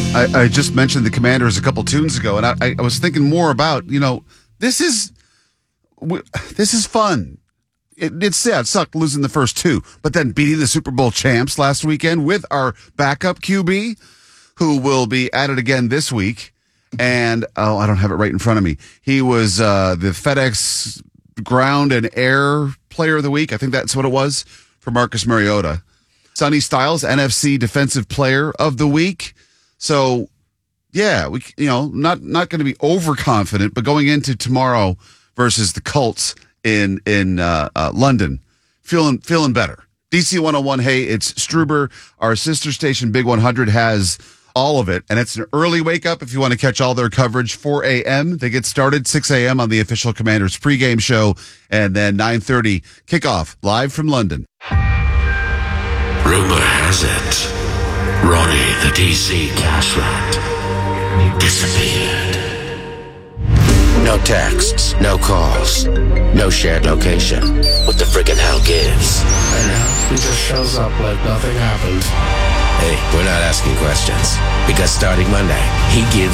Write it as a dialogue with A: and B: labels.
A: I just mentioned the Commanders a couple tunes ago, and I was thinking more about, this is fun. It sucked losing the first two, but then beating the Super Bowl champs last weekend with our backup QB, who will be at it again this week. And, I don't have it right in front of me. He was the FedEx Ground and Air Player of the Week. I think that's what it was for Marcus Mariota. Sonny Styles, NFC Defensive Player of the Week. So, yeah, we not going to be overconfident, but going into tomorrow versus the Colts in London, feeling better. DC 101, hey, it's Struber. Our sister station, Big 100, has all of it, and it's an early wake up if you want to catch all their coverage. 4 a.m. They get started, 6 a.m. on the official Commanders pregame show, and then 9:30 kickoff live from London.
B: Rumor has it, Ronnie the DC cash rat disappeared. No texts, no calls, no shared location. What the friggin' hell gives?
C: And now he just shows up like nothing happened.
B: Hey, we're not asking questions, because starting Monday, he gives